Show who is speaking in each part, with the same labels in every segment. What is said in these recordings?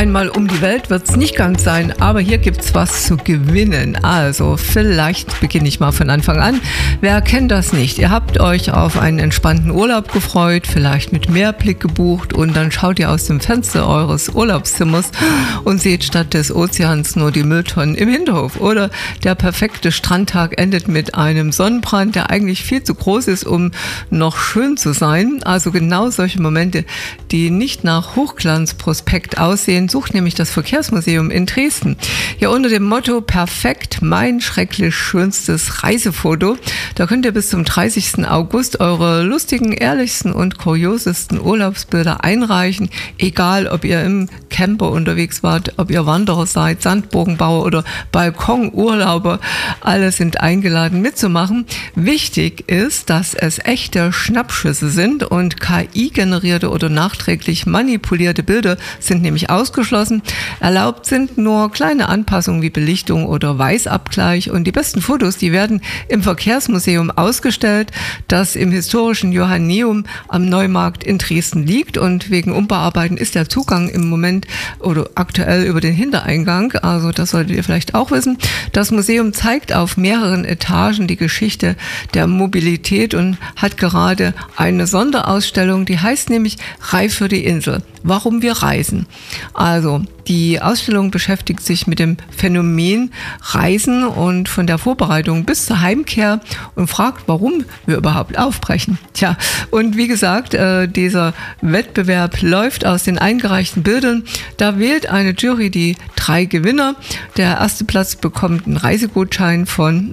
Speaker 1: einmal um die Welt wird es nicht ganz sein, aber hier gibt's was zu gewinnen. Also vielleicht beginne ich mal von Anfang an. Wer kennt das nicht? Ihr habt euch auf einen entspannten Urlaub gefreut, vielleicht mit Meerblick gebucht und dann schaut ihr aus dem Fenster eures Urlaubszimmers und seht statt des Ozeans nur die Mülltonnen im Hinterhof. Oder der perfekte Strandtag endet mit einem Sonnenbrand, der eigentlich viel zu groß ist, um noch schön zu sein. Also genau solche Momente, die nicht nach Hochglanzprospekt aussehen, sucht nämlich das Verkehrsmuseum in Dresden. Ja, unter dem Motto Perfekt, mein schrecklich schönstes Reisefoto. Da könnt ihr bis zum 30. August eure lustigen, ehrlichsten und kuriosesten Urlaubsbilder einreichen. Egal, ob ihr im Camper unterwegs wart, ob ihr Wanderer seid, Sandburgenbauer oder Balkonurlauber. Alle sind eingeladen mitzumachen. Wichtig ist, dass es echte Schnappschüsse sind und KI-generierte oder nachträglich manipulierte Bilder sind nämlich ausgeschlossen. Erlaubt sind nur kleine Anpassungen wie Belichtung oder Weißabgleich und die besten Fotos, die werden im Verkehrsmuseum ausgestellt, das im historischen Johanneum am Neumarkt in Dresden liegt und wegen Umbauarbeiten ist der Zugang im Moment oder aktuell über den Hintereingang, also das solltet ihr vielleicht auch wissen. Das Museum zeigt auf mehreren Etagen die Geschichte der Mobilität und hat gerade eine Sonderausstellung, die heißt nämlich Reif für die Insel. Warum wir reisen. Also die Ausstellung beschäftigt sich mit dem Phänomen Reisen und von der Vorbereitung bis zur Heimkehr und fragt, warum wir überhaupt aufbrechen. Tja, und wie gesagt, dieser Wettbewerb läuft aus den eingereichten Bildern. Da wählt eine Jury die 3 Gewinner. Der erste Platz bekommt einen Reisegutschein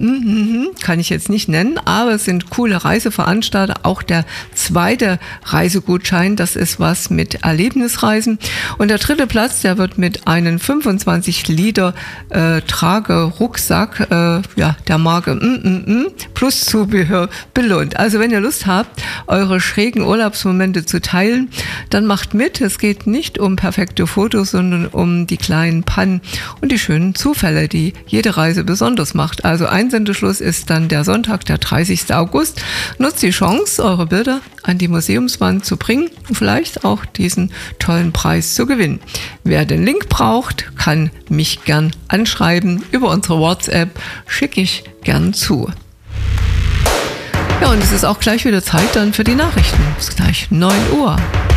Speaker 1: von, kann ich jetzt nicht nennen, aber es sind coole Reiseveranstalter. Auch der zweite Reisegutschein, das ist was mit Erlebnisreisen. Und der dritte Platz, der wird mit einem 25 Liter Tragerucksack der Marke plus Zubehör belohnt. Also wenn ihr Lust habt, eure schrägen Urlaubsmomente zu teilen, dann macht mit. Es geht nicht um perfekte Fotos, sondern um die kleinen Pannen und die schönen Zufälle, die jede Reise besonders macht. Also Einsendeschluss ist dann der Sonntag, der 30. August. Nutzt die Chance, eure Bilder an die Museumswand zu bringen und vielleicht auch diesen tollen Preis zu gewinnen. Wer den Link braucht, kann mich gern anschreiben. Über unsere WhatsApp schicke ich gern zu. Ja, und es ist auch gleich wieder Zeit dann für die Nachrichten. Es ist gleich 9 Uhr.